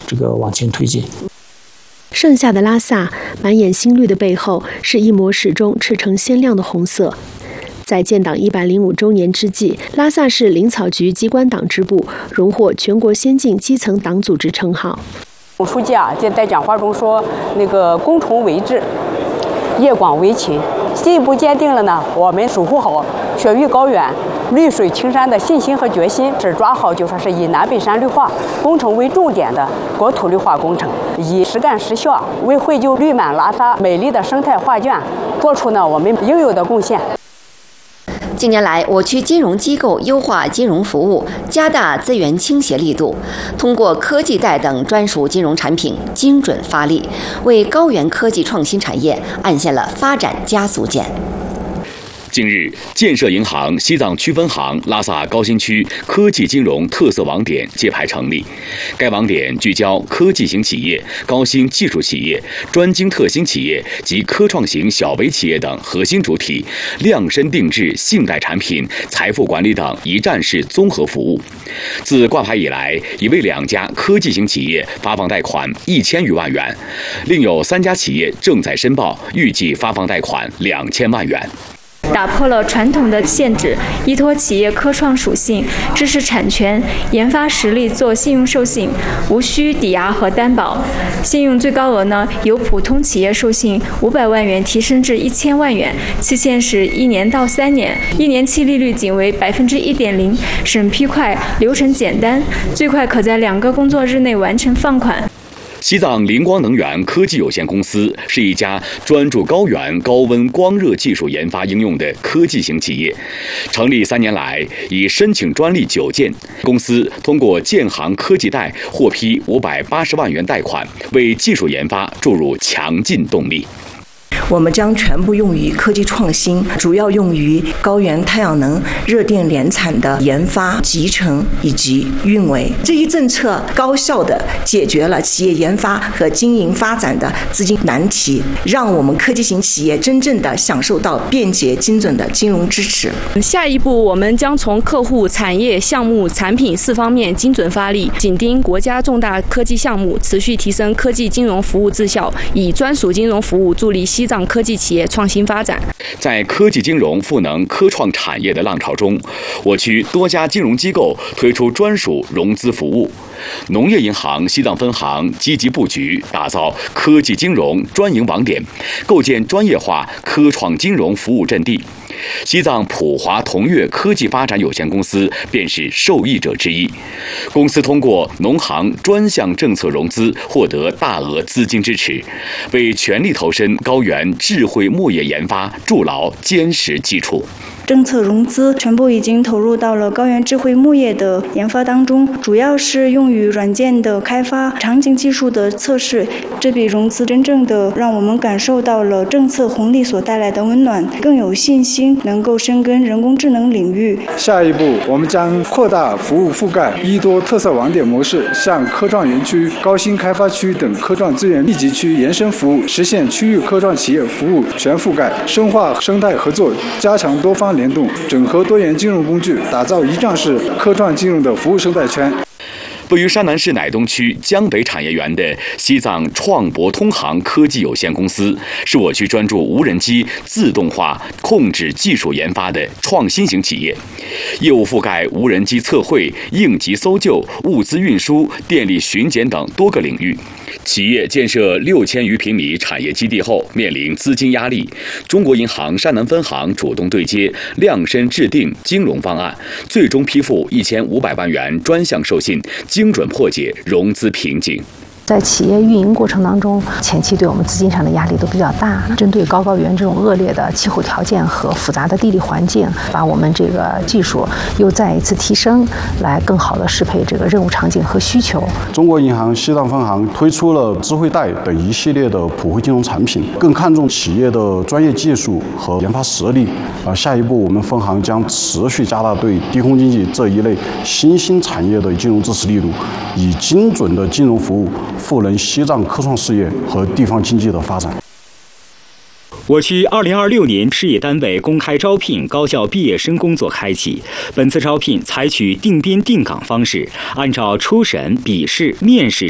往前推进。 盛夏的拉萨，满眼新绿的背后是一抹始终赤诚鲜亮的红色。在建党105周年之际，拉萨市林草局机关党支部荣获全国先进基层党组织称号。 总书记就在讲话中说，攻崇为治，业广为勤，进一步坚定了呢我们守护好雪域高原、绿水青山的信心和决心，是抓好就说是以南北山绿化工程为重点的国土绿化工程，以实干实效为绘就绿满拉萨美丽的生态画卷做出呢我们应有的贡献。 近年来，我区金融机构优化金融服务，加大资源倾斜力度，通过科技贷等专属金融产品精准发力，为高原科技创新产业按下了发展加速键。 近日，建设银行西藏区分行拉萨高新区科技金融特色网点揭牌成立。该网点聚焦科技型企业、高新技术企业、专精特新企业及科创型小微企业等核心主体，量身定制信贷产品、财富管理等一站式综合服务。自挂牌以来，已为2家科技型企业发放贷款1000余万元，另有3家企业正在申报，预计发放贷款2000万元。 打破了传统的限制，依托企业科创属性、知识产权、研发实力做信用授信，无需抵押和担保。信用最高额呢，由普通企业授信500万元提升至1000万元，期限是1年到3年，1年期利率仅为1.0%，审批快，流程简单，最快可在2个工作日内完成放款。 西藏灵光能源科技有限公司是一家专注高原高温光热技术研发应用的科技型企业，成立3年来已申请专利9件。公司通过建行科技贷获批580万元贷款，为技术研发注入强劲动力。 我们将全部用于科技创新，主要用于高原太阳能热电联产的研发、集成以及运维。这一政策高效地解决了企业研发和经营发展的资金难题，让我们科技型企业真正地享受到便捷精准的金融支持。 下一步，我们将从客户、产业、项目、产品4方面精准发力，紧盯国家重大科技项目，持续提升科技金融服务质效，以专属金融服务助力西藏科技企业创新发展。 在科技金融赋能科创产业的浪潮中，我区多家金融机构推出专属融资服务。农业银行西藏分行积极布局，打造科技金融专营网点，构建专业化科创金融服务阵地。西藏普华同悦科技发展有限公司便是受益者之一。公司通过农行专项政策融资获得大额资金支持，为全力投身高原智慧牧业研发筑牢坚实基础。 政策融资全部已经投入到了高原智慧牧业的研发当中，主要是用于软件的开发、场景技术的测试。这笔融资真正的让我们感受到了政策红利所带来的温暖，更有信心能够深耕人工智能领域。 下一步，我们将扩大服务覆盖，依托特色网点模式，向科创园区、高新开发区等科创资源密集区延伸服务，实现区域科创企业服务全覆盖，深化生态合作，加强多方联动，整合多元金融工具，打造一站式科创金融的服务生态圈。 位于山南市乃东区江北产业园的西藏创博通航科技有限公司，是我区专注无人机自动化控制技术研发的创新型企业，业务覆盖无人机测绘、应急搜救、物资运输、电力巡检等多个领域。企业建设6000余平米产业基地后，面临资金压力，中国银行山南分行主动对接，量身制定金融方案，最终批复1500万元专项授信，精准破解融资瓶颈。 在企业运营过程当中，前期对我们资金上的压力都比较大。针对高原这种恶劣的气候条件和复杂的地理环境，把我们这个技术又再一次提升，来更好的适配这个任务场景和需求。 中国银行西藏分行推出了智慧贷等一系列的普惠金融产品，更看重企业的专业技术和研发实力。下一步，我们分行将持续加大对低空经济这一类新兴产业的金融支持力度，以精准的金融服务赋能西藏科创事业和地方经济的发展。 我区2026年事业单位公开招聘高校毕业生工作开启。本次招聘采取定编定岗方式，按照初审、笔试、面试